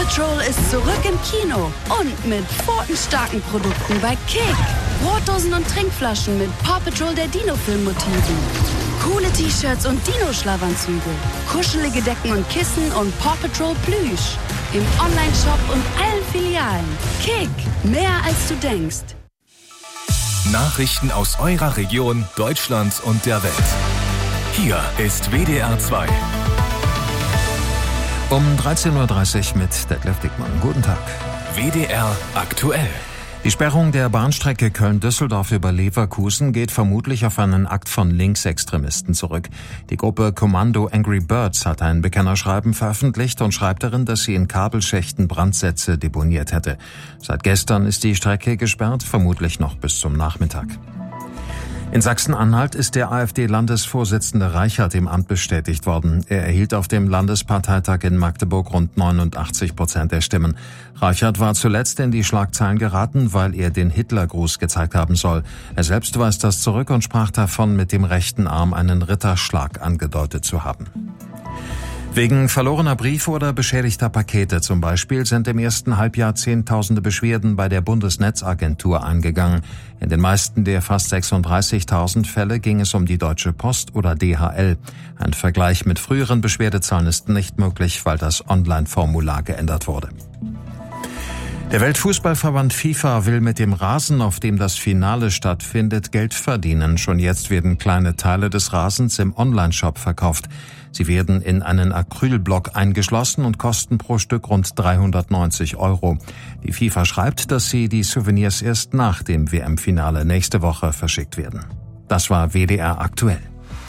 Patrol ist zurück im Kino und mit pfotenstarken Produkten bei Kick. Brotdosen und Trinkflaschen mit Paw Patrol der Dino-Film-Motiven. Coole T-Shirts und Dino-Schlafanzüge. Kuschelige Decken und Kissen und Paw Patrol Plüsch. Im Onlineshop und allen Filialen. Kick, mehr als du denkst. Nachrichten aus eurer Region, Deutschland und der Welt. Hier ist WDR 2. Um 13.30 Uhr mit Detlef Dickmann. Guten Tag. WDR aktuell. Die Sperrung der Bahnstrecke Köln-Düsseldorf über Leverkusen geht vermutlich auf einen Akt von Linksextremisten zurück. Die Gruppe Kommando Angry Birds hat ein Bekennerschreiben veröffentlicht und schreibt darin, dass sie in Kabelschächten Brandsätze deponiert hätte. Seit gestern ist die Strecke gesperrt, vermutlich noch bis zum Nachmittag. In Sachsen-Anhalt ist der AfD-Landesvorsitzende Reichert im Amt bestätigt worden. Er erhielt auf dem Landesparteitag in Magdeburg rund 89% der Stimmen. Reichert war zuletzt in die Schlagzeilen geraten, weil er den Hitlergruß gezeigt haben soll. Er selbst weist das zurück und sprach davon, mit dem rechten Arm einen Ritterschlag angedeutet zu haben. Wegen verlorener Briefe oder beschädigter Pakete zum Beispiel sind im ersten Halbjahr Zehntausende Beschwerden bei der Bundesnetzagentur eingegangen. In den meisten der fast 36.000 Fälle ging es um die Deutsche Post oder DHL. Ein Vergleich mit früheren Beschwerdezahlen ist nicht möglich, weil das Online-Formular geändert wurde. Der Weltfußballverband FIFA will mit dem Rasen, auf dem das Finale stattfindet, Geld verdienen. Schon jetzt werden kleine Teile des Rasens im Onlineshop verkauft. Sie werden in einen Acrylblock eingeschlossen und kosten pro Stück rund 390 €. Die FIFA schreibt, dass sie die Souvenirs erst nach dem WM-Finale nächste Woche verschickt werden. Das war WDR aktuell.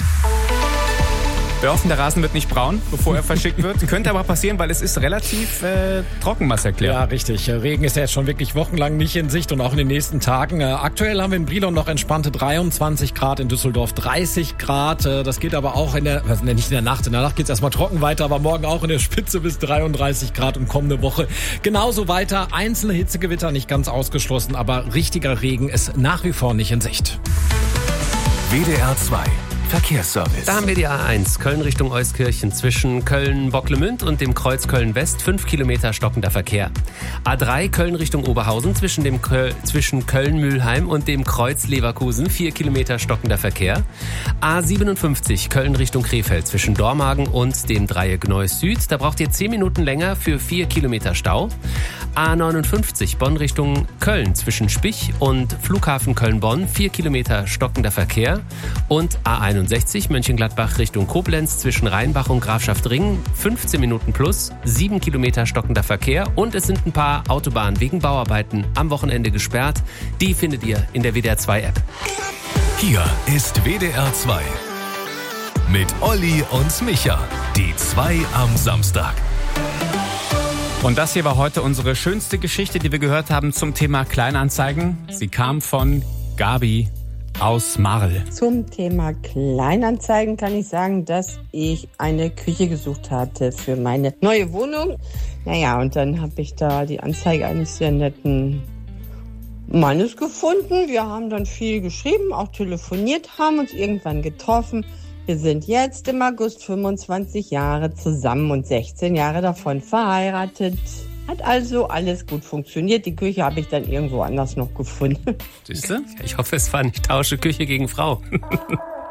Wir hoffen, der Rasen wird nicht braun, bevor er verschickt wird. Könnte aber passieren, weil es ist relativ trocken, was erklärt. Ja, richtig. Regen ist ja jetzt schon wirklich wochenlang nicht in Sicht und auch in den nächsten Tagen. Aktuell haben wir in Brilon noch entspannte 23 Grad, in Düsseldorf 30 Grad. Das geht aber auch nicht in der Nacht. In der Nacht geht es erstmal trocken weiter, aber morgen auch in der Spitze bis 33 Grad und kommende Woche genauso weiter. Einzelne Hitzegewitter nicht ganz ausgeschlossen, aber richtiger Regen ist nach wie vor nicht in Sicht. WDR 2. Verkehrsservice. Da haben wir die A1, Köln Richtung Euskirchen, zwischen Köln-Bocklemünd und dem Kreuz Köln-West, 5 Kilometer stockender Verkehr. A3, Köln Richtung Oberhausen, zwischen Köln-Mülheim und dem Kreuz Leverkusen, 4 Kilometer stockender Verkehr. A57, Köln Richtung Krefeld, zwischen Dormagen und dem Dreieck Neuss Süd, da braucht ihr 10 Minuten länger für 4 Kilometer Stau. A59, Bonn Richtung Köln, zwischen Spich und Flughafen Köln-Bonn, 4 Kilometer stockender Verkehr. Und A61 Mönchengladbach Richtung Koblenz zwischen Rheinbach und Grafschaft Ringen, 15 Minuten plus, 7 Kilometer stockender Verkehr und es sind ein paar Autobahnen wegen Bauarbeiten am Wochenende gesperrt. Die findet ihr in der WDR 2 App. Hier ist WDR 2 mit Olli und Micha, die 2 am Samstag. Und das hier war heute unsere schönste Geschichte, die wir gehört haben zum Thema Kleinanzeigen. Sie kam von Gabi aus Marl. Zum Thema Kleinanzeigen kann ich sagen, dass ich eine Küche gesucht hatte für meine neue Wohnung. Naja, und dann habe ich da die Anzeige eines sehr netten Mannes gefunden. Wir haben dann viel geschrieben, auch telefoniert, haben uns irgendwann getroffen. Wir sind jetzt im August 25 Jahre zusammen und 16 Jahre davon verheiratet. Hat also alles gut funktioniert. Die Küche habe ich dann irgendwo anders noch gefunden. Siehst du? Ich hoffe, es war nicht Tausche Küche gegen Frau.